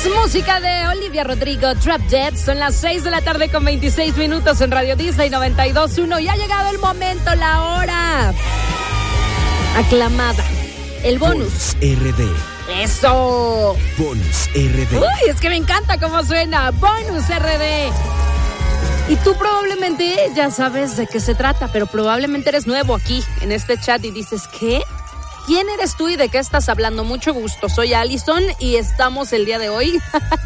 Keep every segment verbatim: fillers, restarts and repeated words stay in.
Música de Olivia Rodrigo, Trap Jet. Son las seis de la tarde con veintiséis minutos en Radio Disney noventa y dos punto uno. Y ha llegado el momento, la hora aclamada. El bonus. Bonus R D. ¡Eso! Bonus R D. Uy, es que me encanta cómo suena. Bonus R D. Y tú probablemente ya sabes de qué se trata, pero probablemente eres nuevo aquí en este chat y dices, ¿qué? ¿Quién eres tú y de qué estás hablando? Mucho gusto, soy Allison y estamos el día de hoy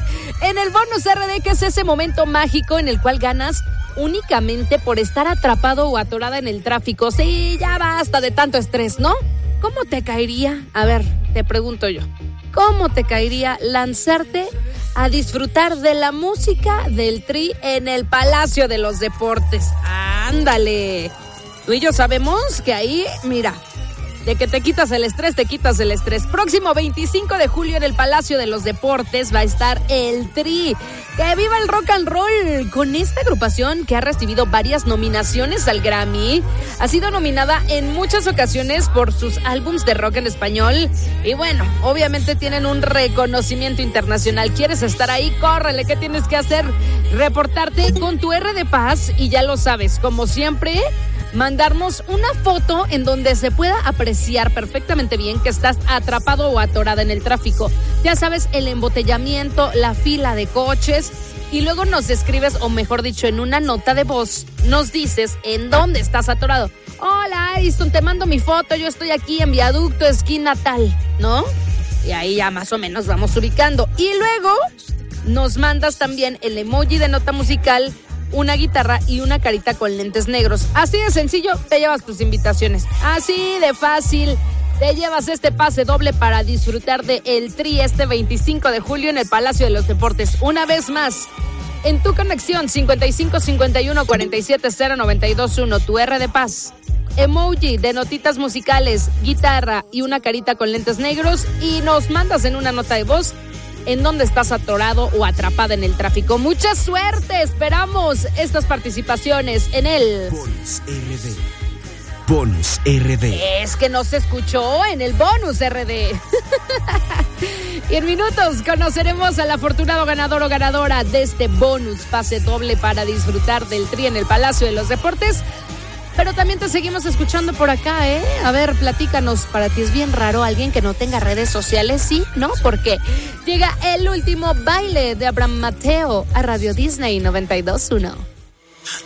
en el Bonus R D, que es ese momento mágico en el cual ganas únicamente por estar atrapado o atorada en el tráfico. Sí, ya basta de tanto estrés, ¿no? ¿Cómo te caería? A ver, te pregunto yo, ¿cómo te caería lanzarte a disfrutar de la música del Tri en el Palacio de los Deportes? ¡Ándale! Tú y yo sabemos que ahí, mira, de que te quitas el estrés, te quitas el estrés. Próximo veinticinco de julio en el Palacio de los Deportes va a estar el Tri. ¡Que viva el rock and roll! Con esta agrupación que ha recibido varias nominaciones al Grammy. Ha sido nominada en muchas ocasiones por sus álbums de rock en español. Y bueno, obviamente tienen un reconocimiento internacional. ¿Quieres estar ahí? ¡Córrele! ¿Qué tienes que hacer? Reportarte con tu R de Paz. Y ya lo sabes, como siempre, mandarnos una foto en donde se pueda apreciar perfectamente bien que estás atrapado o atorada en el tráfico. Ya sabes, el embotellamiento, la fila de coches, y luego nos escribes, o mejor dicho, en una nota de voz, nos dices en dónde estás atorado. Hola, Addison, te mando mi foto, yo estoy aquí en Viaducto, esquina tal, ¿no? Y ahí ya más o menos vamos ubicando. Y luego nos mandas también el emoji de nota musical, una guitarra y una carita con lentes negros. Así de sencillo, te llevas tus invitaciones. Así de fácil, te llevas este pase doble para disfrutar de el Tri este veinticinco de julio en el Palacio de los Deportes. Una vez más, en tu conexión cincuenta y cinco cincuenta y uno cuarenta y siete cero noventa y dos uno, tu R de Paz, emoji de notitas musicales, guitarra y una carita con lentes negros, y nos mandas en una nota de voz en dónde estás atorado o atrapada en el tráfico. ¡Mucha suerte! Esperamos estas participaciones en el Bonus R D. Bonus R D. Es que no se escuchó en el Bonus R D. Y en minutos conoceremos al afortunado ganador o ganadora de este bonus pase doble para disfrutar del Tri en el Palacio de los Deportes. Pero también te seguimos escuchando por acá, ¿eh? A ver, platícanos, ¿para ti es bien raro alguien que no tenga redes sociales? ¿Sí? ¿No? Porque llega el último baile de Abraham Mateo a Radio Disney noventa y dos punto uno.